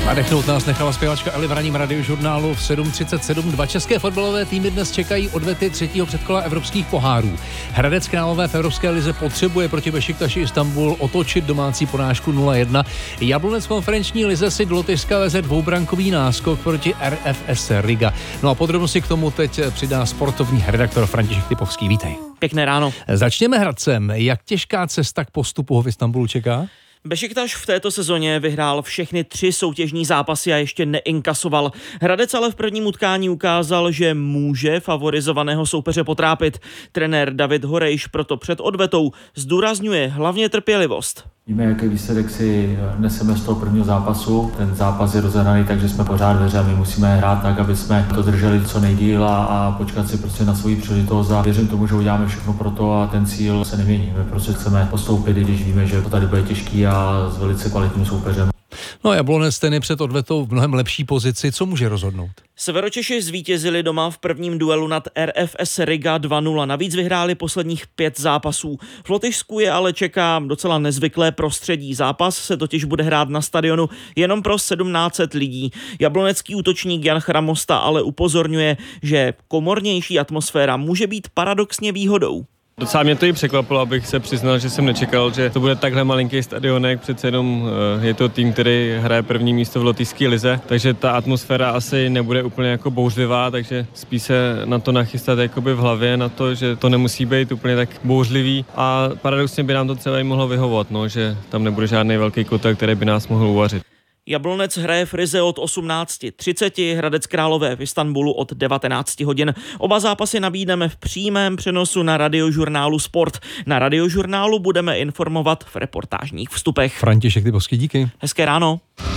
Nadechnout nás nechala zpěvačka Eli v ranním radiožurnálu v 7:37. Dva české fotbalové týmy dnes čekají odvety třetího předkola evropských pohárů. Hradec Králové v Evropské lize potřebuje proti Bešiktaši Istanbul otočit domácí porážku 0-1. Jablonec v konferenční lize si do Lotyšska veze dvoubrankový náskok proti RFS Riga. No a podrobnosti k tomu teď přidá sportovní redaktor František Typovský. Vítej. Pěkné ráno. Začněme Hradcem. Jak těžká cesta k postupu ho v Istanbulu čeká? Bešiktaš v této sezóně vyhrál všechny 3 soutěžní zápasy a ještě neinkasoval. Hradec ale v prvním utkání ukázal, že může favorizovaného soupeře potrápit. Trenér David Horejš proto před odvetou zdůrazňuje hlavně trpělivost. Víme, jaký výsledek si neseme z toho prvního zápasu. Ten zápas je rozehraný, takže jsme pořád ve hře a my musíme hrát tak, aby jsme to drželi co nejdýl a počkat si prostě na svou příležitost a věřím tomu, že uděláme všechno pro to a ten cíl se nemění. My prostě chceme postoupit, i když víme, že to tady bude těžký a s velice kvalitním soupeřem. No Jablonec ten je před odvetou v mnohem lepší pozici. Co může rozhodnout? Severočeši zvítězili doma v prvním duelu nad RFS Riga 2-0. Navíc vyhráli posledních 5 zápasů. V Lotyšsku je ale čeká docela nezvyklé prostředí. Zápas se totiž bude hrát na stadionu jenom pro 1700 lidí. Jablonecký útočník Jan Chramosta ale upozorňuje, že komornější atmosféra může být paradoxně výhodou. Docela mě to i překvapilo, abych se přiznal, že jsem nečekal, že to bude takhle malinký stadionek, přece jenom je to tým, který hraje první místo v lotyšské lize, takže ta atmosféra asi nebude úplně jako bouřlivá, takže spíš se na to nachystat jakoby v hlavě, na to, že to nemusí být úplně tak bouřlivý a paradoxně by nám to třeba i mohlo vyhovovat, no, že tam nebude žádný velký kotel, který by nás mohl uvařit. Jablonec hraje v Rize od 18:30, Hradec Králové v Istanbulu od 19 hodin. Oba zápasy nabídneme v přímém přenosu na radiožurnálu Sport. Na radiožurnálu budeme informovat v reportážních vstupech. František Typovský, díky. Hezké ráno.